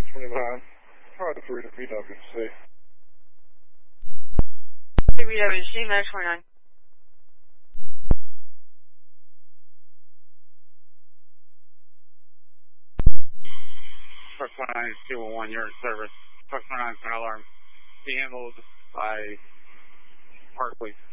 29. Try to 3 to BWC. BWC, Max 29. Truck 29 is 211, you're in service. Truck 29 is an alarm. Be handled by Park, please.